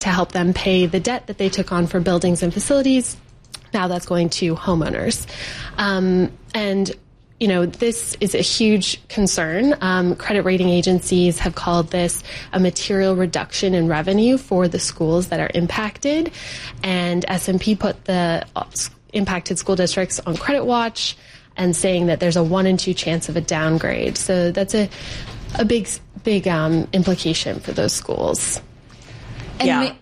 to help them pay the debt that they took on for buildings and facilities. Now that's going to homeowners. And you know, this is a huge concern. Credit rating agencies have called this a material reduction in revenue for the schools that are impacted. And S&P put the impacted school districts on credit watch and saying that there's a 1 in 2 chance of a downgrade. So that's a big implication for those schools. And yeah.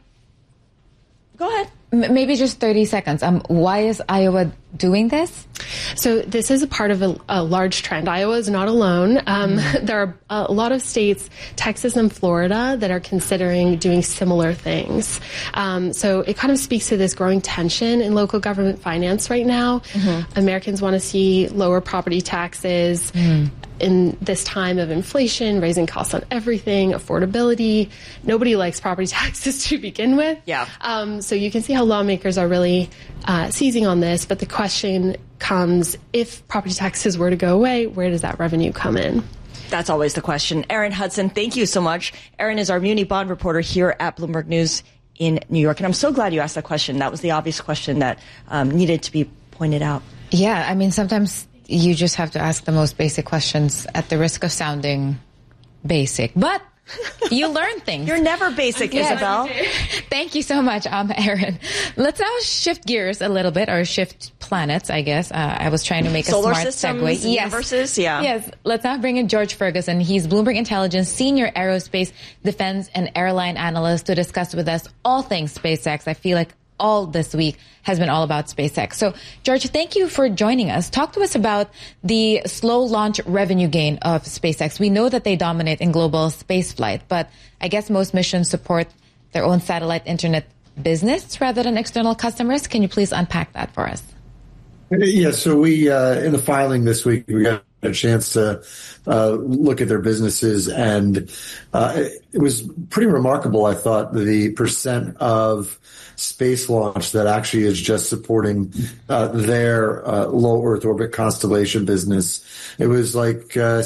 Go ahead. Maybe just 30 seconds. Why is Iowa doing this? So this is a part of a large trend. Iowa is not alone. There are a lot of states, Texas and Florida, that are considering doing similar things. So it kind of speaks to this growing tension in local government finance right now. Americans want to see lower property taxes. In this time of inflation, raising costs on everything, affordability. Nobody likes property taxes to begin with. Yeah. So you can see how lawmakers are really seizing on this. But the question comes, if property taxes were to go away, where does that revenue come in? That's always the question. Erin Hudson, thank you so much. Erin is our Muni Bond reporter here at Bloomberg News in New York. And I'm so glad you asked that question. That was the obvious question that needed to be pointed out. Yeah, I mean, sometimes you just have to ask the most basic questions at the risk of sounding basic. But you learn things. You're never basic, Isabel. Thank you so much, Erin. Let's now shift gears a little bit, or shift planets, I guess. I was trying to make Solar a smart systems, segue. Universes, yeah. Yes. Let's now bring in George Ferguson. He's Bloomberg Intelligence Senior Aerospace, Defense, and Airline Analyst to discuss with us all things SpaceX. I feel like all this week has been all about SpaceX. So, George, thank you for joining us. Talk to us about the slow launch revenue gain of SpaceX. We know that they dominate in global space flight, but I guess most missions support their own satellite internet business rather than external customers. Can you please unpack that for us? Yeah, so we, in the filing this week, we got a chance to look at their businesses, and it was pretty remarkable, I thought, the percent of space launch that actually is just supporting their low Earth orbit constellation business. It was like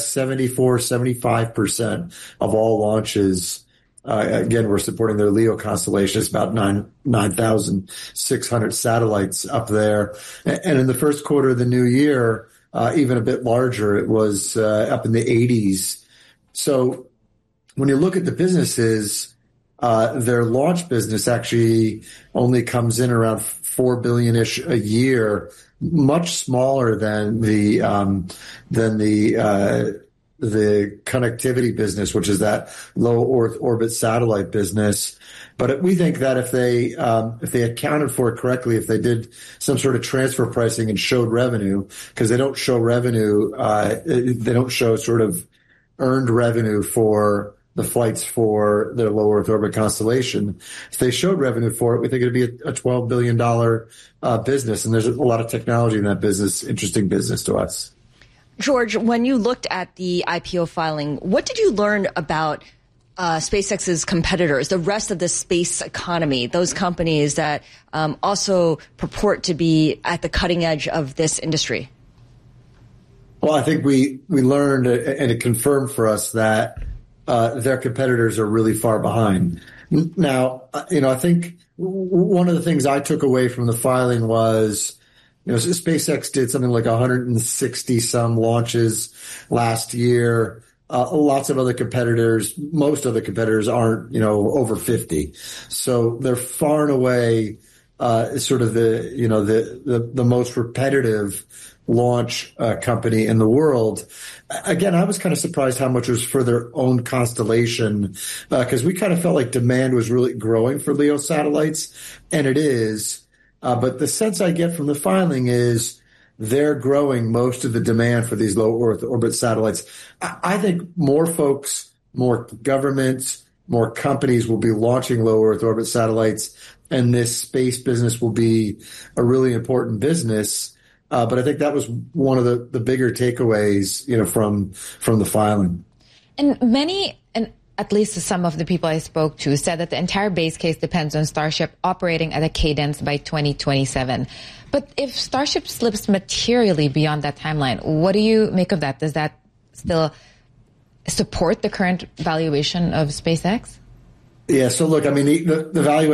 75% of all launches. Again, we're supporting their LEO constellation. It's about 9,600 satellites up there. And in the first quarter of the new year, even a bit larger, it was up in the 80s. So when you look at the businesses, their launch business actually only comes in around $4 billion-ish a year, much smaller than the connectivity business, which is that low Earth orbit satellite business. But we think that if they accounted for it correctly, if they did some sort of transfer pricing and showed revenue, because they don't show revenue, they don't show sort of earned revenue for the flights for their low Earth orbit constellation. If they showed revenue for it, we think it'd be a $12 billion business. And there's a lot of technology in that business, interesting business to us. George, when you looked at the IPO filing, what did you learn about SpaceX's competitors, the rest of the space economy, those companies that also purport to be at the cutting edge of this industry? Well, I think we learned, and it confirmed for us that their competitors are really far behind. Now, I think one of the things I took away from the filing was, SpaceX did something like 160 some launches last year. Lots of other competitors, most other competitors aren't, over 50. So they're far and away, sort of the most repetitive launch company in the world. Again, I was kind of surprised how much was for their own constellation, because we kind of felt like demand was really growing for LEO satellites, and it is. But the sense I get from the filing is they're growing most of the demand for these low Earth orbit satellites. I think more folks, more governments, more companies will be launching low Earth orbit satellites, and this space business will be a really important business. But I think that was one of the bigger takeaways, from the filing. And at least some of the people I spoke to said that the entire base case depends on Starship operating at a cadence by 2027. But if Starship slips materially beyond that timeline, what do you make of that? Does that still support the current valuation of SpaceX? Yeah. So look, I mean, the valuation